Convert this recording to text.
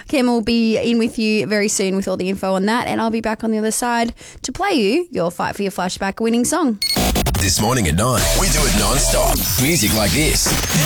Kim will be in with you very soon with all the info on that, and I'll be back on the other side to play you your Fight for Your Flashback winning song. This morning at 9, we do it non-stop. Music like this.